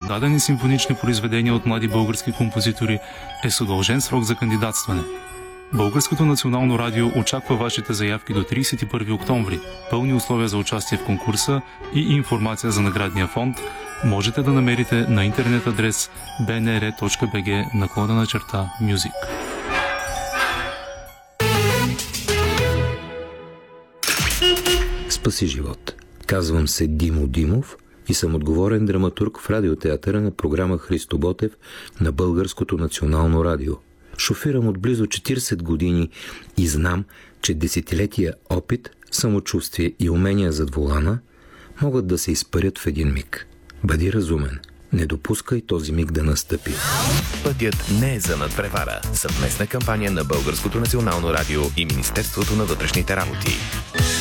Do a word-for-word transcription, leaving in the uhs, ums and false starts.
подадени симфонични произведения от млади български композитори е с удължен срок за кандидатстване. Българското национално радио очаква вашите заявки до тридесет и първи октомври. Пълни условия за участие в конкурса и информация за наградния фонд можете да намерите на интернет адрес би ен ар точка би джи наклонена черта Music. Спаси живот. Казвам се Димо Димов и съм отговорен драматург в радиотеатъра на програма Христо Ботев на Българското национално радио. Шофирам от близо четиридесет години и знам, че десетилетия опит, самочувствие и умения зад волана могат да се изпарят в един миг. Бъди разумен. Не допускай този миг да настъпи. Пътят не е за надпревара. Съвместна кампания на Българското национално радио и Министерството на вътрешните работи.